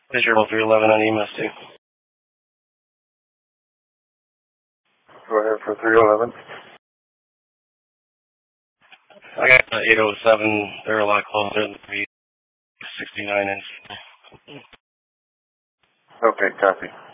Visual 311 on EMS 2. Go ahead for 311. I got 807. They're a lot closer than 369 inch. Okay, copy.